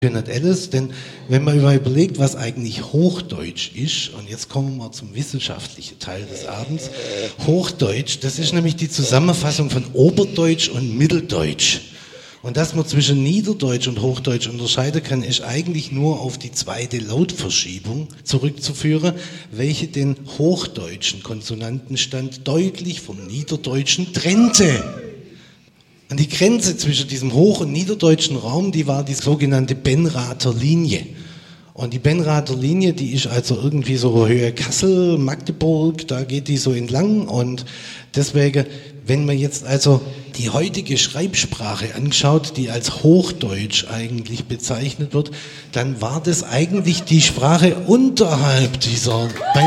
Nicht alles, denn wenn man mal überlegt, was eigentlich Hochdeutsch ist, und jetzt kommen wir zum wissenschaftlichen Teil des Abends, Hochdeutsch, das ist nämlich die Zusammenfassung von Oberdeutsch und Mitteldeutsch. Und dass man zwischen Niederdeutsch und Hochdeutsch unterscheiden kann, ist eigentlich nur auf die zweite Lautverschiebung zurückzuführen, welche den hochdeutschen Konsonantenstand deutlich vom Niederdeutschen trennte. Und die Grenze zwischen diesem hoch- und niederdeutschen Raum, die war die sogenannte Benrather Linie. Und die Benrather Linie, die ist also irgendwie so Höhe Kassel, Magdeburg, da geht die so entlang. Und deswegen, wenn man jetzt also die heutige Schreibsprache anschaut, die als Hochdeutsch eigentlich bezeichnet wird, dann war das eigentlich die Sprache unterhalb dieser...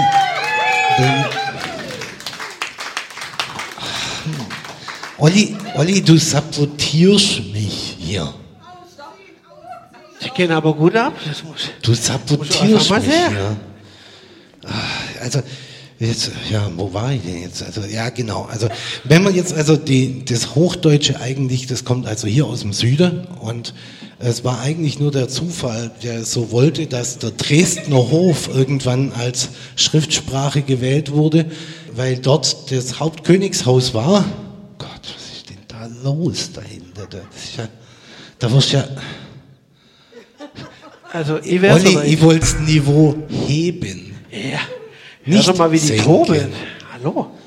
Olli, du sabotierst mich hier. Sie gehen aber gut ab. Du sabotierst mich hier. Also, jetzt, ja, wo war ich denn jetzt? Also, ja, genau. Also, wenn man jetzt also das Hochdeutsche eigentlich, das kommt also hier aus dem Süden und es war eigentlich nur der Zufall, der so wollte, dass der Dresdner Hof irgendwann als Schriftsprache gewählt wurde, weil dort das Hauptkönigshaus war. Gott, was ist denn da los dahinter? Das ist ja, da wirst ja... Also, ich wollte das Niveau heben. Ja. Hör doch mal, wie die toben. Hallo.